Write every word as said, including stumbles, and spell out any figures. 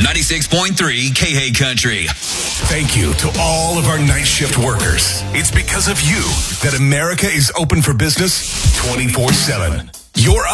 ninety-six point three K H Country. Thank you to all of our night shift workers. It's because of you that America is open for business twenty-four seven. Your